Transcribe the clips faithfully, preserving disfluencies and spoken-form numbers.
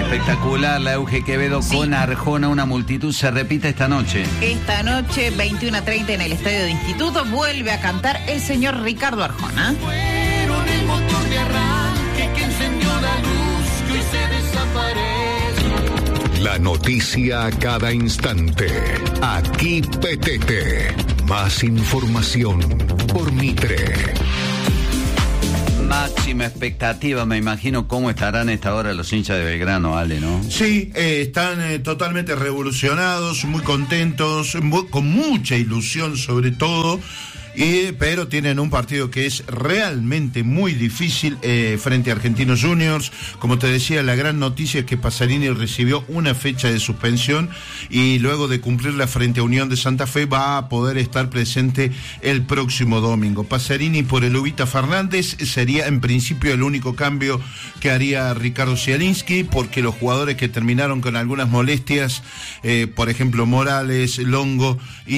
Espectacular la Euge Quevedo sí. con Arjona, una multitud. Se repite esta noche. Esta noche, veintiuno treinta en el Estadio de Instituto, vuelve a cantar el señor Ricardo Arjona. Fueron el motor de arranque que encendió la luz que hoy se desaparece. La noticia a cada instante. Aquí P T T. Más información por Mitre. Máxima expectativa, me imagino cómo estarán a esta hora los hinchas de Belgrano, Ale, ¿no? Sí, eh, están eh, totalmente revolucionados, muy contentos, muy, con mucha ilusión sobre todo. Y, pero tienen un partido que es realmente muy difícil eh, frente a Argentinos Juniors. Como te decía, la gran noticia es que Pasarini recibió una fecha de suspensión y luego de cumplirla frente a Unión de Santa Fe va a poder estar presente el próximo domingo. Pasarini por el Ubita Fernández sería en principio el único cambio que haría Ricardo Zielinski, porque los jugadores que terminaron con algunas molestias, eh, por ejemplo Morales, Longo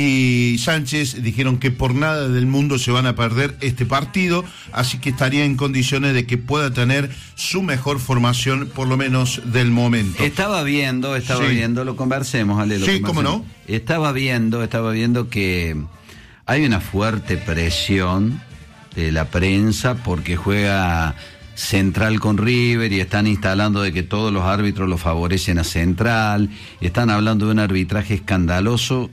y Sánchez, dijeron que por nada del mundo se van a perder este partido, así que estaría en condiciones de que pueda tener su mejor formación, por lo menos del momento. Estaba viendo, estaba sí. viendo, lo conversemos, Ale, lo sí, conversemos. ¿Cómo no? Estaba viendo, estaba viendo que hay una fuerte presión de la prensa porque juega Central con River y están instalando de que todos los árbitros lo favorecen a Central, están hablando de un arbitraje escandaloso.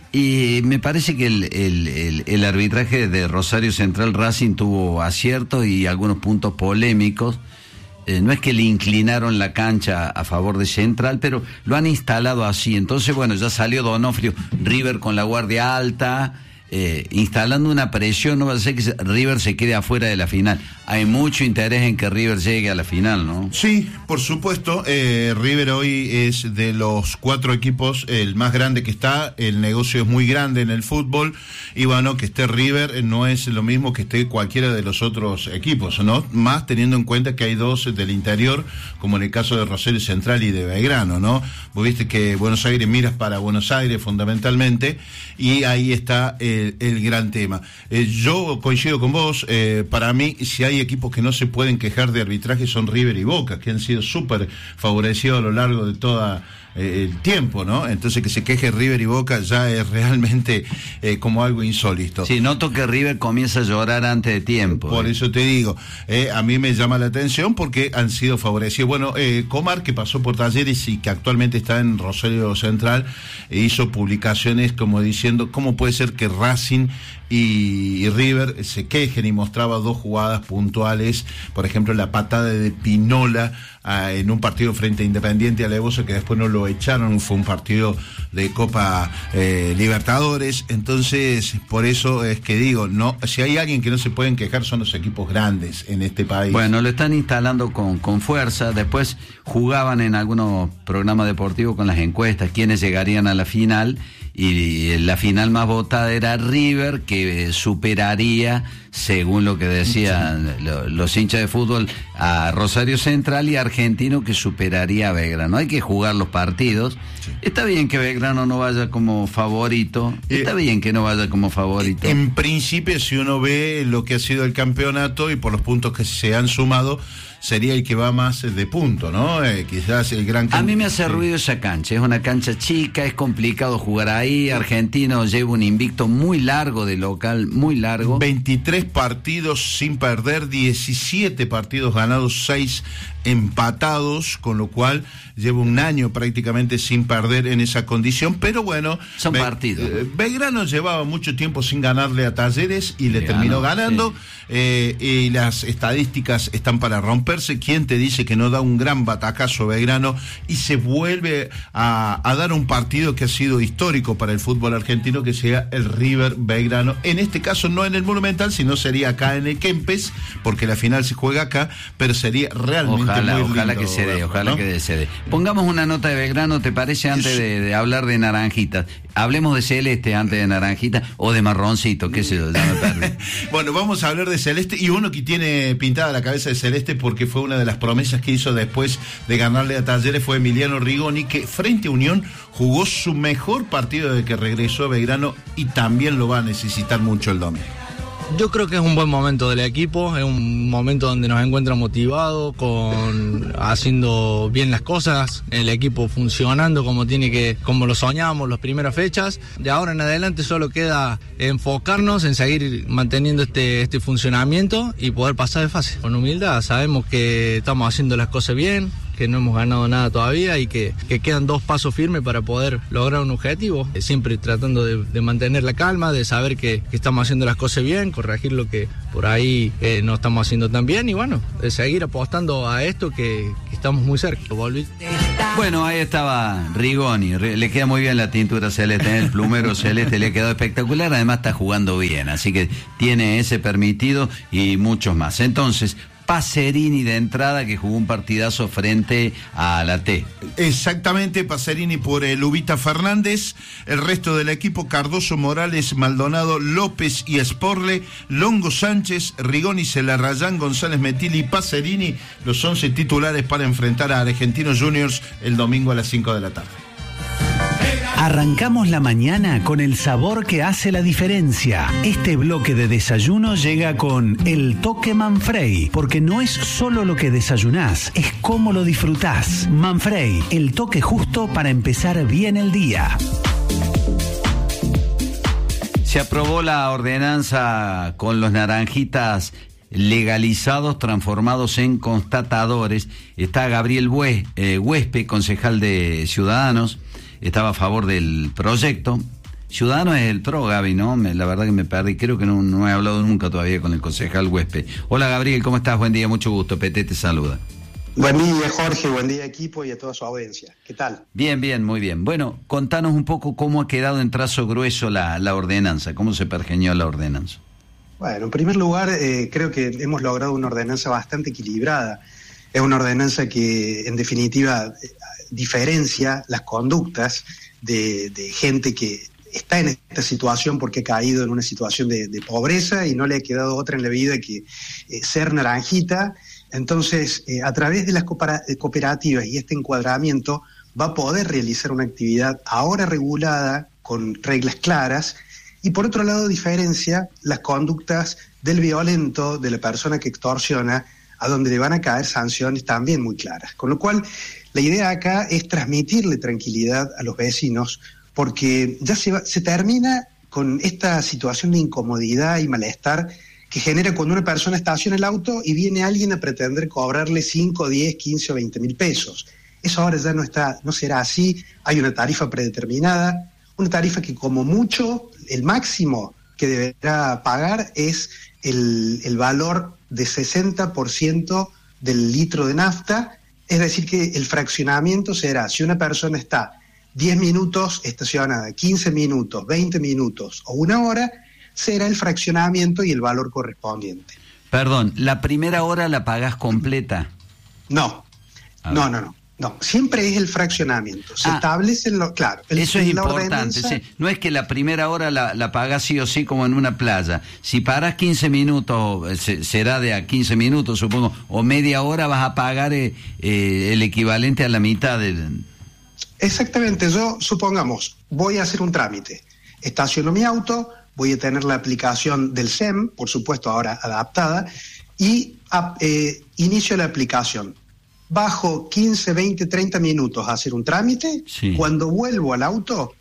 Y me parece que el, el, el, el arbitraje de Rosario Central Racing tuvo aciertos y algunos puntos polémicos. Eh, no es que le inclinaron la cancha a favor de Central, pero lo han instalado así. Entonces, bueno, ya salió Donofrio, River con la guardia alta, eh, instalando una presión. No va a ser que River se quede afuera de la final. Hay mucho interés en que River llegue a la final, ¿no? Sí, por supuesto. Eh, River hoy es de los cuatro equipos el más grande que está. El negocio es muy grande en el fútbol. Y bueno, que esté River no es lo mismo que esté cualquiera de los otros equipos, ¿no? Más teniendo en cuenta que hay dos del interior, como en el caso de Rosario Central y de Belgrano, ¿no? Vos viste que Buenos Aires miras para Buenos Aires fundamentalmente, y ahí está el, el gran tema. Eh, yo coincido con vos. Eh, para mí, si hay equipos que no se pueden quejar de arbitraje son River y Boca, que han sido súper favorecidos a lo largo de toda eh, el tiempo, ¿no? Entonces que se queje River y Boca ya es realmente eh, como algo insólito. Sí, noto que River comienza a llorar antes de tiempo. Por eh. eso te digo, eh, a mí me llama la atención porque han sido favorecidos. Bueno, eh, Comar, que pasó por Talleres y que actualmente está en Rosario Central, hizo publicaciones como diciendo cómo puede ser que Racing y, y River se quejen, y mostraba dos jugadas puntuales, por ejemplo la patada de Pinola ah, en un partido frente a Independiente Alevoso, que después no lo echaron, fue un partido de Copa eh, Libertadores. Entonces por eso es que digo, no, si hay alguien que no se pueden quejar son los equipos grandes en este país. Bueno, lo están instalando con, con fuerza. Después jugaban en algunos programas deportivos con las encuestas quiénes llegarían a la final, y la final más votada era River, que superaría, según lo que decían los hinchas de fútbol, a Rosario Central, y Argentino, que superaría a Belgrano. Hay que jugar los partidos. Sí. Está bien que Belgrano no vaya como favorito, está eh, bien que no vaya como favorito. En principio, si uno ve lo que ha sido el campeonato y por los puntos que se han sumado, sería el que va más de punto, ¿no? Eh, quizás el gran... A mí me hace ruido esa cancha, es una cancha chica, es complicado jugar ahí. Argentino lleva un invicto muy largo de local, muy largo. veintitrés partidos sin perder, diecisiete partidos ganados, seis empatados, con lo cual lleva un año prácticamente sin perder en esa condición, pero bueno, son Be- partidos. Eh, Belgrano llevaba mucho tiempo sin ganarle a Talleres y le Belgrano, terminó ganando, sí. eh, y las estadísticas están para romperse. ¿Quién te dice que no da un gran batacazo Belgrano y se vuelve a, a dar un partido que ha sido histórico para el fútbol argentino, que sea el River Belgrano? En este caso no en el Monumental, sino sería acá en el Kempes, porque la final se juega acá, pero sería realmente Ojalá, muy ojalá lindo, que se dé, ojalá ¿no? que se dé. Pongamos una nota de Belgrano, ¿te parece? Antes de, de hablar de Naranjitas. Hablemos de Celeste antes de Naranjita, o de Marroncito, qué sé yo, ya me perdí. Bueno, vamos a hablar de Celeste, y uno que tiene pintada la cabeza de Celeste porque fue una de las promesas que hizo después de ganarle a Talleres fue Emiliano Rigoni, que frente a Unión jugó su mejor partido desde que regresó a Belgrano y también lo va a necesitar mucho el domingo. Yo creo que es un buen momento del equipo, es un momento donde nos encuentra motivados, con haciendo bien las cosas, el equipo funcionando como tiene que, como lo soñábamos las primeras fechas. De ahora en adelante solo queda enfocarnos en seguir manteniendo este, este funcionamiento y poder pasar de fase. Con humildad, sabemos que estamos haciendo las cosas bien, que no hemos ganado nada todavía y que, que quedan dos pasos firmes para poder lograr un objetivo, siempre tratando de, de mantener la calma, de saber que, que estamos haciendo las cosas bien, corregir lo que por ahí eh, no estamos haciendo tan bien y bueno, de seguir apostando a esto que, que estamos muy cerca. Volví. Bueno, ahí estaba Rigoni, le queda muy bien la tintura celeste, el plumero celeste le ha quedado espectacular, además está jugando bien, así que tiene ese permitido y muchos más. Entonces, Pacerini de entrada, que jugó un partidazo frente a la T. Exactamente, Pacerini por el Ubita Fernández, el resto del equipo: Cardoso, Morales, Maldonado, López y Sporle, Longo, Sánchez, Rigoni, Celarrayán, González, Metil y Pacerini, los once titulares para enfrentar a Argentinos Juniors el domingo a las cinco de la tarde. Arrancamos la mañana con el sabor que hace la diferencia. Este bloque de desayuno llega con el toque Manfrey, porque no es solo lo que desayunás, es cómo lo disfrutás. Manfrey, el toque justo para empezar bien el día. Se aprobó la ordenanza con los naranjitas legalizados, transformados en constatadores. Está Gabriel Hue, eh, Huespe, concejal de Ciudadanos. Estaba a favor del proyecto. Ciudadanos es el P R O, Gaby, ¿no? Me, la verdad que me perdí, creo que no, no he hablado nunca todavía con el concejal Huespe. Hola Gabriel, ¿cómo estás? Buen día, mucho gusto, P T te saluda. Buen día Jorge, buen día equipo y a toda su audiencia. ¿Qué tal? Bien, bien, muy bien. Bueno, contanos un poco cómo ha quedado en trazo grueso la, la ordenanza, cómo se pergeñó la ordenanza. Bueno, en primer lugar, eh, creo que hemos logrado una ordenanza bastante equilibrada. Es una ordenanza que, en definitiva, diferencia las conductas de, de gente que está en esta situación porque ha caído en una situación de, de pobreza y no le ha quedado otra en la vida que eh, ser naranjita. Entonces, eh, a través de las cooperativas y este encuadramiento va a poder realizar una actividad ahora regulada, con reglas claras, y por otro lado diferencia las conductas del violento, de la persona que extorsiona, a donde le van a caer sanciones también muy claras. Con lo cual, la idea acá es transmitirle tranquilidad a los vecinos, porque ya se, va, se termina con esta situación de incomodidad y malestar que genera cuando una persona estaciona el auto y viene alguien a pretender cobrarle cinco, diez, quince o veinte mil pesos. Eso ahora ya no está, no será así. Hay una tarifa predeterminada, una tarifa que como mucho, el máximo que deberá pagar es el, el valor de sesenta por ciento del litro de nafta, es decir que el fraccionamiento será, si una persona está diez minutos estacionada, quince minutos, veinte minutos o una hora, será el fraccionamiento y el valor correspondiente. Perdón, ¿la primera hora la pagás completa? No, no, no, no. No, siempre es el fraccionamiento. Se ah, establece, lo, claro. El, eso es importante. Ordenanza... Sí. No es que la primera hora la, la pagás sí o sí como en una playa. Si paras quince minutos, se, será de a quince minutos, supongo, o media hora vas a pagar eh, eh, el equivalente a la mitad del... Exactamente. Yo, supongamos, voy a hacer un trámite. Estaciono mi auto, voy a tener la aplicación del S E M, por supuesto ahora adaptada, y eh, inicio la aplicación. Bajo quince, veinte, treinta minutos a hacer un trámite, sí. Cuando vuelvo al auto,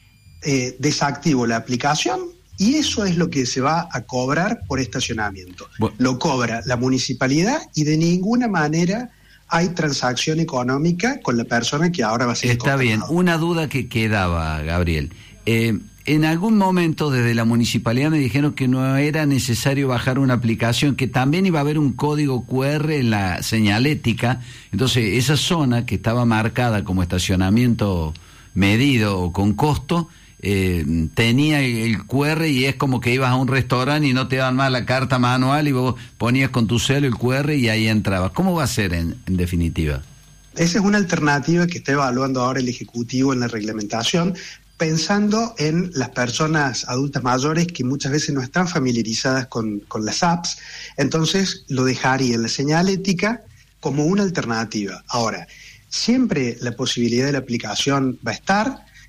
eh, desactivo la aplicación y eso es lo que se va a cobrar por estacionamiento. Bueno. Lo cobra la municipalidad y de ninguna manera hay transacción económica con la persona que ahora va a ser Está bien, una duda que quedaba, Gabriel. Eh, en algún momento desde la municipalidad me dijeron que no era necesario bajar una aplicación, que también iba a haber un código cu erre en la señalética. Entonces esa zona que estaba marcada como estacionamiento medido o con costo, eh, tenía el cu erre y es como que ibas a un restaurante y no te daban más la carta manual y vos ponías con tu celo el cu erre y ahí entrabas. ¿Cómo va a ser en, en definitiva? Esa es una alternativa que está evaluando ahora el Ejecutivo en la reglamentación, pensando en las personas adultas mayores que muchas veces no están familiarizadas con, con las apps, entonces lo dejaría en la señalética como una alternativa. Ahora, siempre la posibilidad de la aplicación va a estar,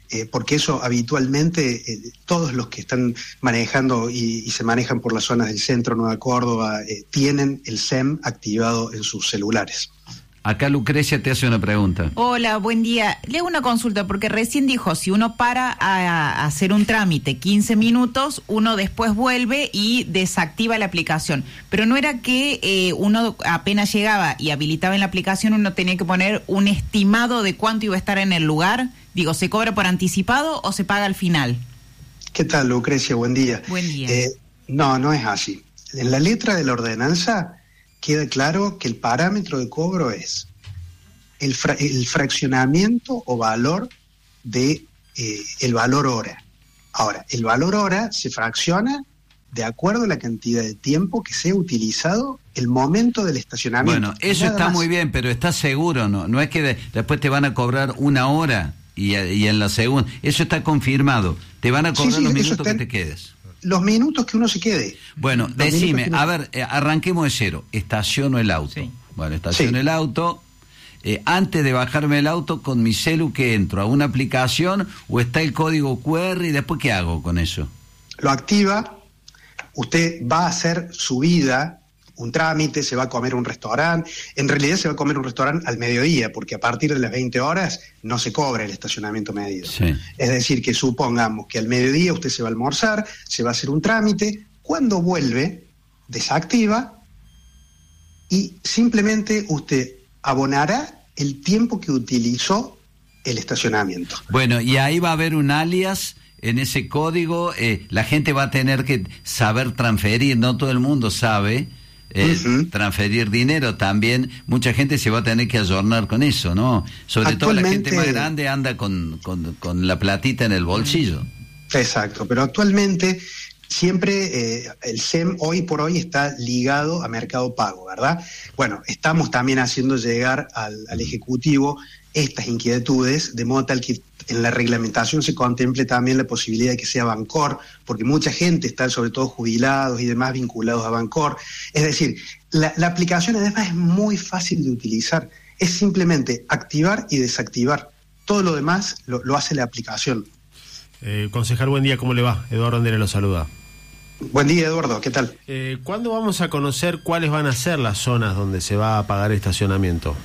eh, porque eso habitualmente eh, todos los que están manejando y, y se manejan por las zonas del centro, Nueva Córdoba, eh, tienen el S E M activado en sus celulares. Acá Lucrecia te hace una pregunta. Hola, buen día. Le hago una consulta porque recién dijo, si uno para a, a hacer un trámite quince minutos, uno después vuelve y desactiva la aplicación. Pero no era que eh, uno apenas llegaba y habilitaba en la aplicación, uno tenía que poner un estimado de cuánto iba a estar en el lugar. Digo, ¿se cobra por anticipado o se paga al final? ¿Qué tal, Lucrecia? Buen día. Buen día. Eh, no, no es así. En la letra de la ordenanza queda claro que el parámetro de cobro es el, fra- el fraccionamiento o valor de eh, el valor hora. Ahora, el valor hora se fracciona de acuerdo a la cantidad de tiempo que sea utilizado el momento del estacionamiento. Bueno, eso Nada está más. muy bien, pero ¿estás seguro? No, no es que de- después te van a cobrar una hora y, y en la segunda. Eso está confirmado. Te van a cobrar Sí, sí, los eso minutos está que en- te quedes. Los minutos que uno se quede. Bueno, Los decime, minutos que uno- a ver, eh, arranquemos de cero. Estaciono el auto. Sí. Bueno, estaciono Sí. el auto. Eh, antes de bajarme el auto, con mi celu, ¿qué entro? ¿A una aplicación o está el código cu erre y después qué hago con eso? Lo activa, usted va a hacer su vida, un trámite, se va a comer a un restaurante. En realidad se va a comer a un restaurante al mediodía, porque a partir de las veinte horas no se cobra el estacionamiento medido. Sí. Es decir, que supongamos que al mediodía usted se va a almorzar, se va a hacer un trámite, cuando vuelve, desactiva y simplemente usted abonará el tiempo que utilizó el estacionamiento. Bueno, y ahí va a haber un alias en ese código. Eh, la gente va a tener que saber transferir, no todo el mundo sabe eh, Ujú. transferir dinero. También mucha gente se va a tener que ayornar con eso, ¿no? Sobre todo la gente Actualmente- más grande anda con, con, con la platita en el bolsillo. Exacto, pero actualmente siempre eh, el S E M hoy por hoy está ligado a Mercado Pago, ¿verdad? Bueno, estamos también haciendo llegar al, al Ejecutivo estas inquietudes, de modo tal que en la reglamentación se contemple también la posibilidad de que sea Bancor, porque mucha gente está, sobre todo jubilados y demás, vinculados a Bancor. Es decir, la, la aplicación además es muy fácil de utilizar, es simplemente activar y desactivar. Todo lo demás lo, lo hace la aplicación. Eh, concejal, buen día, ¿cómo le va? Eduardo Andere lo saluda. Buen día, Eduardo, ¿qué tal? Eh, ¿Cuándo vamos a conocer cuáles van a ser las zonas donde se va a pagar estacionamiento?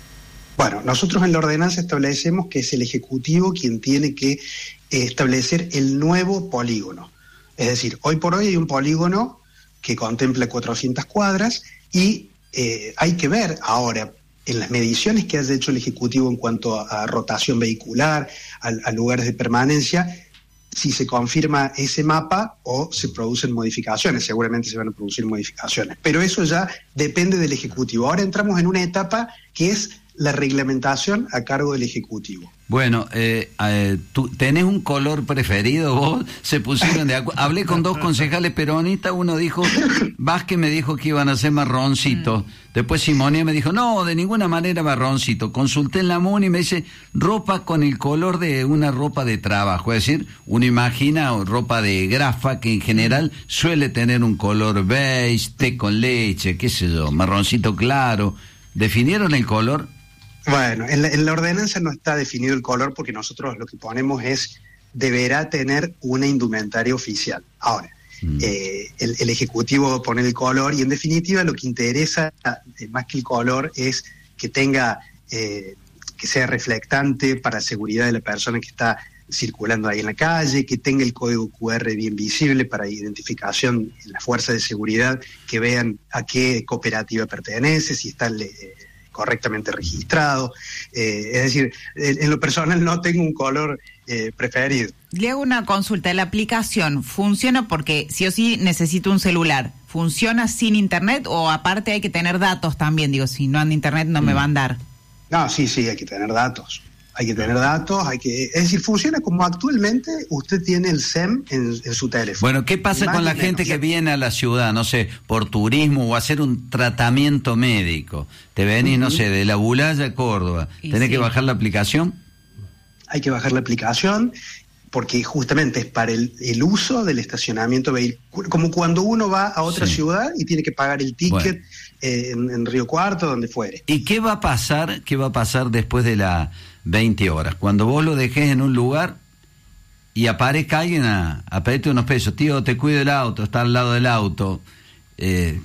Bueno, nosotros en la ordenanza establecemos que es el Ejecutivo quien tiene que eh, establecer el nuevo polígono. Es decir, hoy por hoy hay un polígono que contempla cuatrocientas cuadras y eh, hay que ver ahora en las mediciones que haya hecho el Ejecutivo en cuanto a, a rotación vehicular, a, a lugares de permanencia, si se confirma ese mapa o se producen modificaciones. Seguramente se van a producir modificaciones, pero eso ya depende del Ejecutivo. Ahora entramos en una etapa que es la reglamentación a cargo del Ejecutivo. Bueno, eh, eh, ¿tú tenés un color preferido vos? Se pusieron de acuerdo. Hablé con dos concejales peronistas, uno dijo, Vázquez me dijo que iban a ser marroncitos. Después Simonia me dijo, no, de ninguna manera marroncito. Consulté en la MUNI y me dice, ropa con el color de una ropa de trabajo. Es decir, uno imagina ropa de grafa que en general suele tener un color beige, té con leche, qué sé yo, marroncito claro. ¿Definieron el color? Bueno, en la, en la ordenanza no está definido el color porque nosotros lo que ponemos es, deberá tener una indumentaria oficial. Ahora, mm. eh, el, el Ejecutivo va a poner el color y en definitiva lo que interesa, eh, más que el color, es que tenga, eh, que sea reflectante para la seguridad de la persona que está circulando ahí en la calle, que tenga el código cu erre bien visible para identificación en las fuerzas de seguridad, que vean a qué cooperativa pertenece, si está eh, correctamente registrado. Eh, es decir, en, en lo personal no tengo un color eh, preferido. Le hago una consulta. ¿La aplicación funciona porque sí o sí necesito un celular? ¿Funciona sin internet o aparte hay que tener datos también? Digo, si no anda internet no mm. me va a andar. No, sí, sí, hay que tener datos. Hay que tener datos, hay que... Es decir, funciona como actualmente usted tiene el S E M en, en su teléfono. Bueno, ¿qué pasa Más con la gente que viene a la ciudad, no sé, por turismo o a hacer un tratamiento médico? Te venís, uh-huh. no sé, de la Bulaya a Córdoba. Y ¿Tenés sí. que bajar la aplicación? Hay que bajar la aplicación porque justamente es para el, el uso del estacionamiento vehicular, como cuando uno va a otra sí. ciudad y tiene que pagar el ticket bueno. eh, en, en Río Cuarto, donde fuere. ¿Y qué va a pasar, qué va a pasar después de la veinte horas? Cuando vos lo dejés en un lugar, y aparezca alguien a, a pedirte unos pesos, tío, te cuido el auto, está al lado del auto. Eh,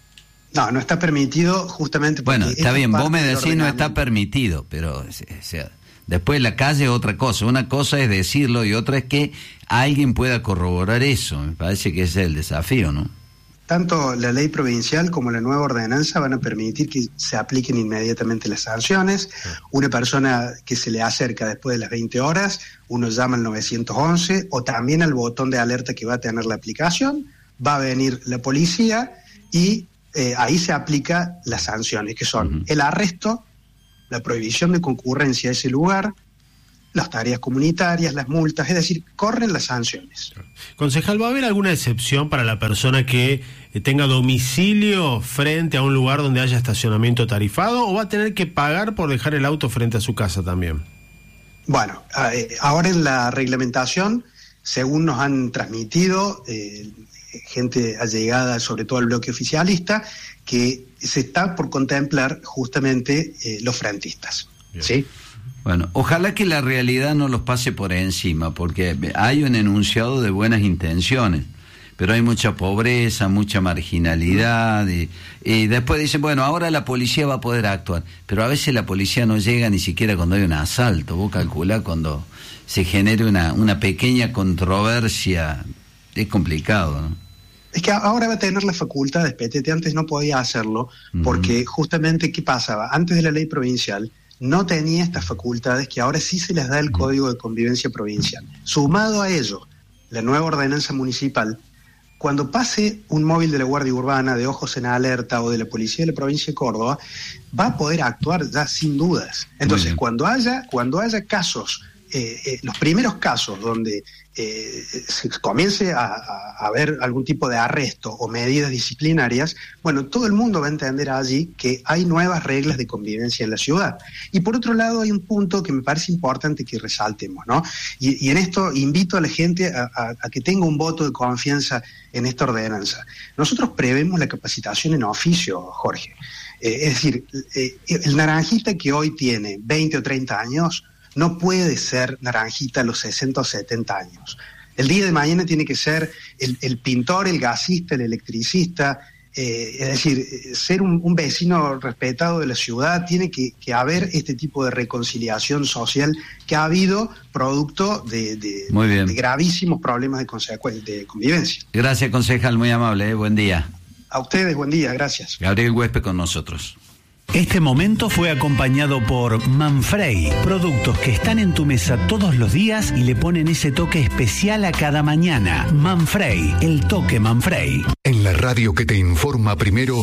no, no está permitido justamente porque... Bueno, está bien, vos me decís no está ordenamiento. permitido, pero o sea, después la calle es otra cosa. Una cosa es decirlo y otra es que alguien pueda corroborar eso. Me parece que ese es el desafío, ¿no? Tanto la ley provincial como la nueva ordenanza van a permitir que se apliquen inmediatamente las sanciones. Una persona que se le acerca después de las veinte horas, uno llama al nueve once o también al botón de alerta que va a tener la aplicación, va a venir la policía y eh, ahí se aplica las sanciones, que son uh-huh. el arresto, la prohibición de concurrencia a ese lugar, las tareas comunitarias, las multas, es decir, corren las sanciones. Concejal, ¿va a haber alguna excepción para la persona que tenga domicilio frente a un lugar donde haya estacionamiento tarifado o va a tener que pagar por dejar el auto frente a su casa también? Bueno, eh, ahora en la reglamentación, según nos han transmitido eh, gente allegada sobre todo al bloque oficialista, que se está por contemplar justamente eh, los frentistas. Bien. ¿Sí? Bueno, ojalá que la realidad no los pase por encima, porque hay un enunciado de buenas intenciones, pero hay mucha pobreza, mucha marginalidad, y, y después dicen, bueno, ahora la policía va a poder actuar, pero a veces la policía no llega ni siquiera cuando hay un asalto. Vos calculás cuando se genere una, una pequeña controversia, es complicado, ¿no? Es que ahora va a tener las facultades, P T T antes no podía hacerlo, porque uh-huh. justamente, ¿qué pasaba? Antes de la ley provincial, no tenía estas facultades que ahora sí se les da el Código de Convivencia Provincial. Sumado a ello, la nueva ordenanza municipal, cuando pase un móvil de la Guardia Urbana, de Ojos en Alerta o de la Policía de la Provincia de Córdoba, va a poder actuar ya sin dudas. Entonces, cuando haya, cuando haya casos, eh, eh, los primeros casos donde eh, se comience a, a, a haber algún tipo de arresto o medidas disciplinarias, bueno, todo el mundo va a entender allí que hay nuevas reglas de convivencia en la ciudad. Y por otro lado hay un punto que me parece importante que resaltemos, ¿no? Y, y en esto invito a la gente a, a, a que tenga un voto de confianza en esta ordenanza. Nosotros prevemos la capacitación en oficio, Jorge. Eh, es decir, eh, el naranjita que hoy tiene veinte o treinta años no puede ser naranjita a los sesenta o setenta años. El día de mañana tiene que ser el, el pintor, el gasista, el electricista, eh, es decir, ser un, un vecino respetado de la ciudad. Tiene que, que haber este tipo de reconciliación social que ha habido producto de, de, de gravísimos problemas de, consecu- de convivencia. Gracias, concejal, muy amable, ¿eh? Buen día. A ustedes, buen día, gracias. Gabriel Huespe con nosotros. Este momento fue acompañado por Manfrey, productos que están en tu mesa todos los días y le ponen ese toque especial a cada mañana. Manfrey, el toque Manfrey. En la radio que te informa primero,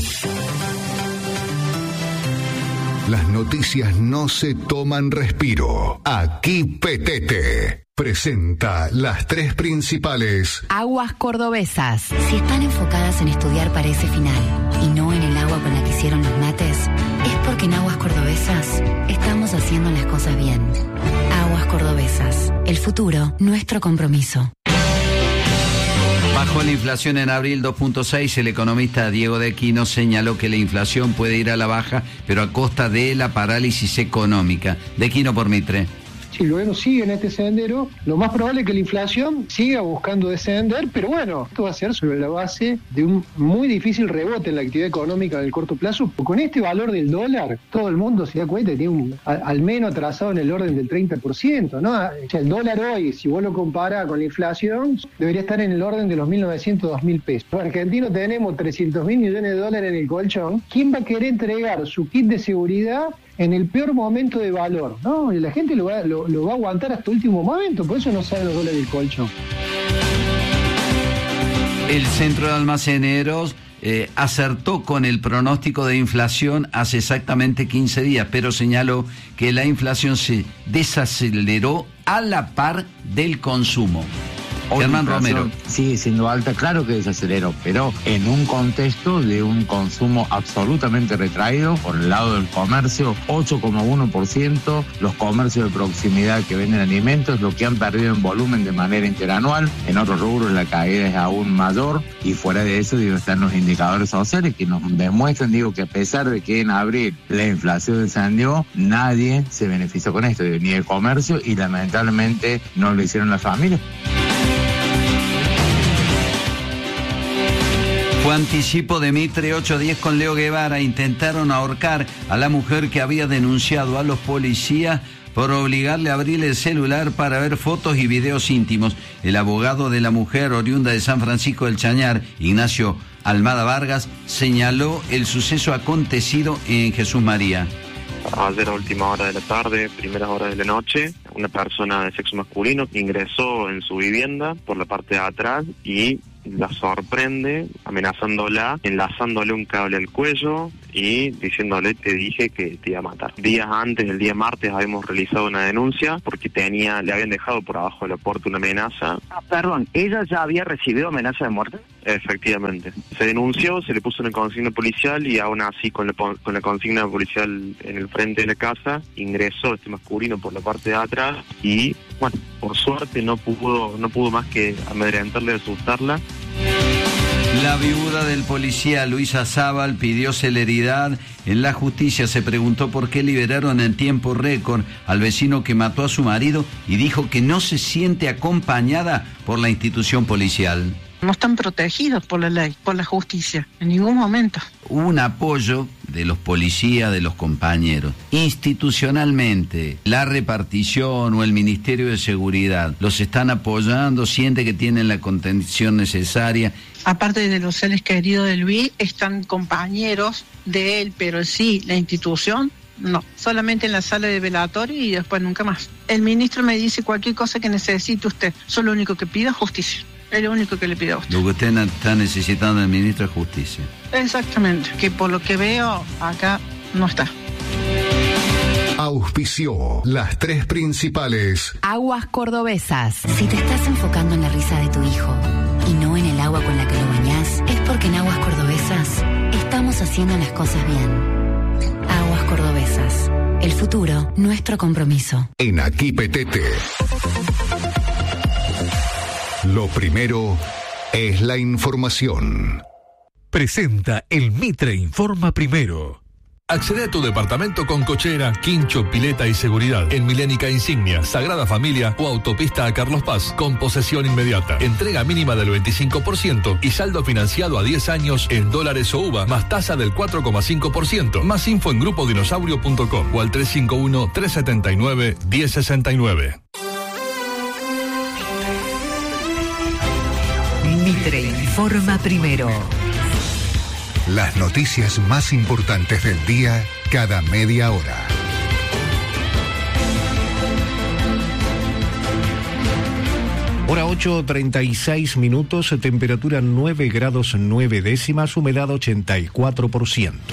las noticias no se toman respiro. Aquí P T T presenta las tres principales aguas cordobesas. Si están enfocadas en estudiar para ese final y no en el agua con la que hicieron los mates, es porque en Aguas Cordobesas estamos haciendo las cosas bien. Aguas Cordobesas, el futuro, nuestro compromiso. Bajó la inflación en abril dos punto seis. El economista Diego de Aquino señaló que la inflación puede ir a la baja, pero a costa de la parálisis económica. De Aquino por Mitre. Si el gobierno sigue en este sendero, lo más probable es que la inflación siga buscando descender, pero bueno, esto va a ser sobre la base de un muy difícil rebote en la actividad económica en el corto plazo. Con este valor del dólar, todo el mundo se da cuenta que tiene un, a, al menos atrasado en el orden del treinta por ciento, ¿no? O sea, el dólar hoy, si vos lo comparás con la inflación, debería estar en el orden de los mil novecientos, dos mil pesos. En Argentina tenemos trescientos mil millones de dólares en el colchón. ¿Quién va a querer entregar su kit de seguridad en el peor momento de valor? ¿No? Y la gente lo va, lo, lo va a aguantar hasta el último momento, por eso no saben los dólares del colchón. El Centro de Almaceneros eh, acertó con el pronóstico de inflación hace exactamente quince días, pero señaló que la inflación se desaceleró a la par del consumo. Hoy Germán la inflación Romero. sigue siendo alta, claro que desaceleró, pero en un contexto de un consumo absolutamente retraído por el lado del comercio, ocho coma uno por ciento, los comercios de proximidad que venden alimentos, lo que han perdido en volumen de manera interanual, en otros rubros la caída es aún mayor, y fuera de eso digo, están los indicadores sociales que nos demuestran, digo, que a pesar de que en abril la inflación descendió, nadie se benefició con esto, ni el comercio, y lamentablemente no lo hicieron las familias. Fue anticipo de Mitre ocho diez con Leo Guevara. Intentaron ahorcar a la mujer que había denunciado a los policías por obligarle a abrir el celular para ver fotos y videos íntimos. El abogado de la mujer, oriunda de San Francisco del Chañar, Ignacio Almada Vargas, señaló el suceso acontecido en Jesús María. Ayer a última hora de la tarde, primeras horas de la noche, una persona de sexo masculino ingresó en su vivienda por la parte de atrás y la sorprende amenazándola, enlazándole un cable al cuello y diciéndole: te dije que te iba a matar. Días antes, el día martes, habíamos realizado una denuncia porque tenía, le habían dejado por abajo de la puerta una amenaza. Ah, perdón, ¿ella ya había recibido amenaza de muerte? Efectivamente. Se denunció, se le puso una consigna policial y aún así con la, con la consigna policial en el frente de la casa ingresó este masculino por la parte de atrás y, bueno, por suerte no pudo, no pudo más que amedrentarle y asustarla. La viuda del policía Luisa Zabal pidió celeridad en la justicia. Se preguntó por qué liberaron en tiempo récord al vecino que mató a su marido y dijo que no se siente acompañada por la institución policial. No están protegidos por la ley, por la justicia, en ningún momento. Un apoyo de los policías, de los compañeros. Institucionalmente, la repartición o el Ministerio de Seguridad, ¿los están apoyando? ¿Siente que tienen la contención necesaria? Aparte de los seres queridos de Luis, están compañeros de él, pero sí, la institución, no. Solamente en la sala de velatorio y después nunca más. El ministro me dice cualquier cosa que necesite usted. Yo lo único que pido es justicia. Es lo único que le pido a usted. Lo que usted está necesitando del ministro de Justicia. Exactamente, que por lo que veo acá no está. Auspició las tres principales. Aguas Cordobesas. Si te estás enfocando en la risa de tu hijo y no en el agua con la que lo bañás, es porque en Aguas Cordobesas estamos haciendo las cosas bien. Aguas Cordobesas. El futuro, nuestro compromiso. En Aquí Petete. Lo primero es la información. Presenta el Mitre Informa Primero. Accede a tu departamento con cochera, quincho, pileta y seguridad en Milénica Insignia, Sagrada Familia o Autopista a Carlos Paz, con posesión inmediata. Entrega mínima del veinticinco por ciento y saldo financiado a diez años en dólares o U V A, más tasa del cuatro coma cinco por ciento. Más info en grupo dinosaurio punto com o al tres cinco uno, tres siete nueve, uno cero seis nueve. Mitre Informa Primero. Las noticias más importantes del día cada media hora. Hora ocho, treinta y seis minutos, temperatura nueve grados nueve décimas, humedad ochenta y cuatro por ciento.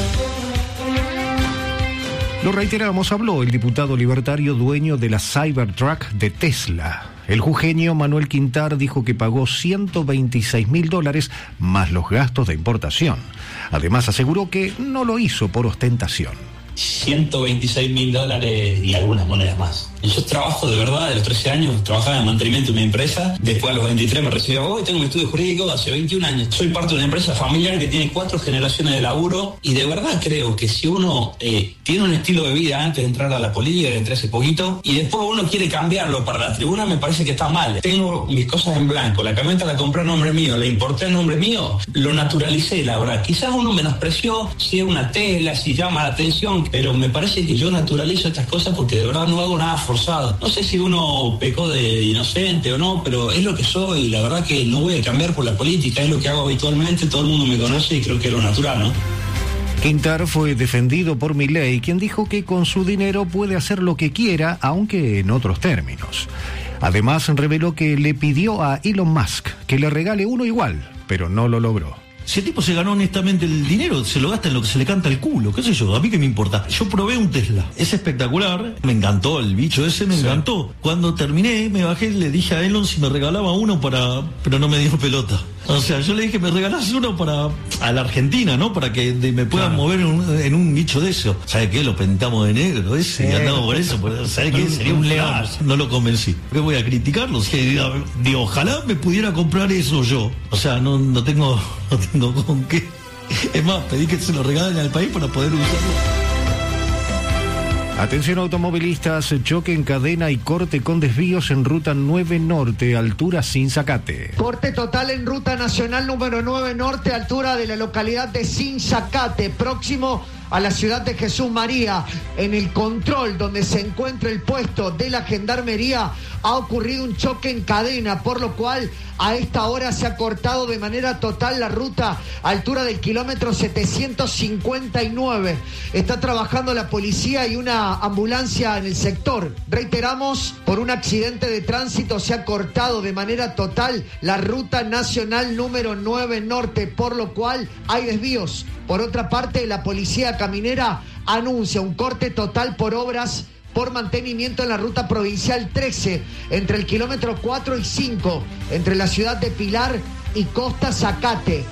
Lo reiteramos, habló el diputado libertario dueño de la Cybertruck de Tesla. El jujeño Manuel Quintar dijo que pagó ciento veintiséis mil dólares más los gastos de importación. Además aseguró que no lo hizo por ostentación. ciento veintiséis mil dólares y algunas monedas más. Yo trabajo de verdad, de los trece años, trabajaba en mantenimiento de mi empresa. Después a los veintitrés me recibí abogado y tengo un estudio jurídico hace veintiún años. Soy parte de una empresa familiar que tiene cuatro generaciones de laburo y de verdad creo que si uno eh, tiene un estilo de vida antes de entrar a la política, que entré hace poquito, y después uno quiere cambiarlo para la tribuna, me parece que está mal. Tengo mis cosas en blanco, la camioneta la compré a nombre mío, la importé a nombre mío, lo naturalicé, la verdad. Quizás uno menospreció si es una tela, si llama la atención, pero me parece que yo naturalizo estas cosas porque de verdad no hago nada forzado. No sé si uno pecó de inocente o no, pero es lo que soy, la verdad que no voy a cambiar por la política, es lo que hago habitualmente, todo el mundo me conoce y creo que es lo natural, ¿no? Quintar fue defendido por Milei, quien dijo que con su dinero puede hacer lo que quiera, aunque en otros términos. Además, reveló que le pidió a Elon Musk que le regale uno igual, pero no lo logró. Si el tipo se ganó honestamente el dinero, se lo gasta en lo que se le canta el culo, qué sé yo, a mí qué me importa. Yo probé un Tesla, es espectacular, me encantó el bicho ese, me sí. encantó. Cuando terminé, me bajé y le dije a Elon si me regalaba uno para... pero no me dio pelota. O sea, yo le dije, me regalás uno para a la Argentina, ¿no? Para que de, me puedan claro. mover en un, en un bicho de eso. ¿Sabe qué? Lo pintamos de negro ese sí. y andamos por eso. ¿Sabe qué? Sería un león. No lo convencí. ¿Qué voy a criticarlo? Si, digo, ojalá me pudiera comprar eso yo. O sea, no, no tengo no tengo con qué. Es más, pedí que se lo regalen al país para poder usarlo. Atención automovilistas, choque en cadena y corte con desvíos en ruta nueve Norte, altura Sinzacate. Corte total en ruta nacional número nueve Norte, altura de la localidad de Sinzacate, próximo a la ciudad de Jesús María. En el control donde se encuentra el puesto de la Gendarmería ha ocurrido un choque en cadena, por lo cual a esta hora se ha cortado de manera total la ruta a altura del kilómetro setecientos cincuenta y nueve. Está trabajando la policía y una ambulancia en el sector. Reiteramos, por un accidente de tránsito se ha cortado de manera total la ruta nacional número nueve Norte, por lo cual hay desvíos. Por otra parte, la policía caminera anuncia un corte total por obras por mantenimiento en la ruta provincial trece, entre el kilómetro cuatro y cinco, entre la ciudad de Pilar y Costa Zacate.